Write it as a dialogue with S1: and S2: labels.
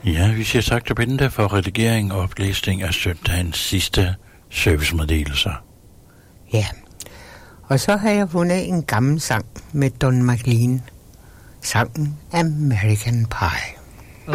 S1: Ja, vi siger tak til Bente for redigering og oplæsning af søndagens sidste servicemeddelelser.
S2: Ja, og så har jeg fundet en gammel sang med Don McLean. Sangen American Pie.